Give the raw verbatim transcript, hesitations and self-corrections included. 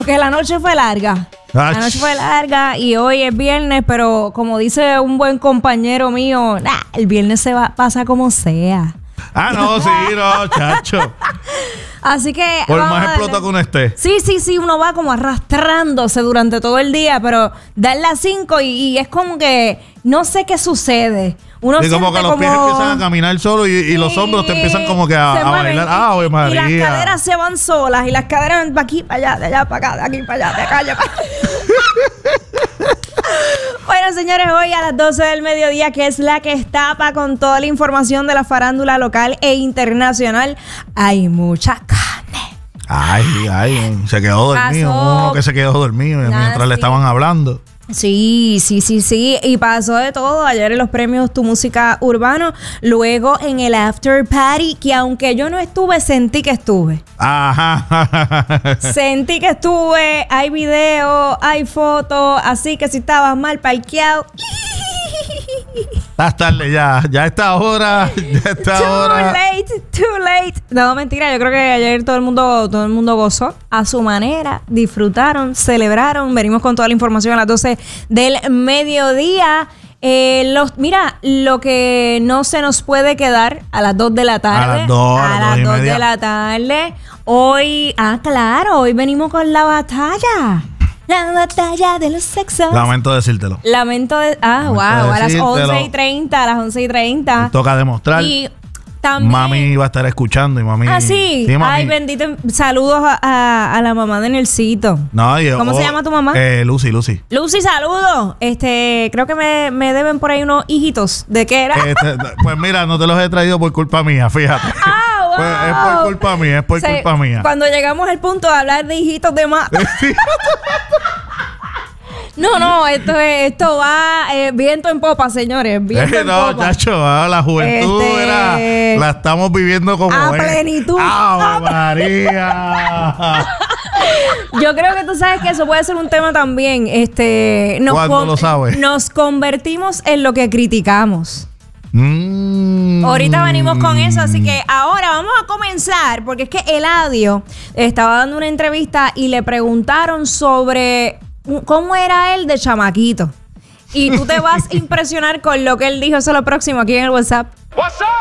Porque la noche fue larga. Ach. La noche fue larga y hoy es viernes, pero como dice un buen compañero mío, nah, el viernes se va, pasa como sea. Ah, no, sí, no, chacho. Así que... Por vamos más a darle. explota que uno esté. Sí, sí, sí, uno va como arrastrándose durante todo el día, pero dan las cinco y, y es como que no sé qué sucede. Uno Y como siente que los pies como- empiezan a caminar solo y, y los hombros te empiezan como que a, se a mueven bailar. y- ¡Ah, Ave María! Y las caderas se van solas y las caderas de aquí para allá, de allá para acá, de aquí para allá, de acá allá para allá. Bueno, señores, hoy a las doce del mediodía, que es la que estapa con toda la información de la farándula local e internacional, hay mucha carne. Ay, ay, se quedó dormido. Pasó. Uno que se quedó dormido Nada, mientras le sí. estaban hablando. Sí, sí, sí, sí. Y pasó de todo. Ayer en los premios Tu Música Urbano. Luego en el After Party, que aunque yo no estuve, sentí que estuve. Ajá. Sentí que estuve. Hay video, hay fotos. Así que si estabas mal parqueado. Estás tarde ya. Ya a esta hora. Ya a esta Too hora. late, too late. No, mentira, yo creo que ayer todo el mundo, todo el mundo gozó a su manera, disfrutaron, celebraron. Venimos con toda la información a las doce del mediodía. Eh, los, mira, lo que no se nos puede quedar a las dos de la tarde. A las dos, a las dos y dos media. de la tarde. Hoy, ah, claro, hoy venimos con la batalla. La batalla de los sexos. Lamento decírtelo. Lamento de. Ah, Lamento wow, a las decírtelo. once y treinta, a las once y treinta. Toca demostrar. Y también. Mami va a estar escuchando y mami. Ah, sí. Sí, mami. Ay, bendito. Saludos a, a- a la mamá de Nelsito. No, y- ¿Cómo oh, se llama tu mamá? Eh, Lucy, Lucy. Lucy, saludos. Este, creo que me, me deben por ahí unos hijitos. ¿De qué era? Este, pues mira, no te los he traído por culpa mía, fíjate. Ah, wow. Pues es por culpa mía, es por Se- culpa mía. Cuando llegamos al punto de hablar de hijitos de mata. No, no, esto es, esto va eh, viento en popa, señores. Viento Eh, en no, popa. chacho, ah, la juventud Este- era, la estamos viviendo como A es. plenitud. ¡Ave María! Yo creo que tú sabes que eso puede ser un tema también. Este, nos ¿Cuándo con- lo sabes? Nos convertimos en lo que criticamos. Mm. Ahorita venimos con eso, así que ahora vamos a comenzar, porque es que Eladio estaba dando una entrevista y le preguntaron sobre cómo era él de chamaquito. Y tú te vas a impresionar con lo que él dijo. Eso es lo próximo aquí en el WhatsApp.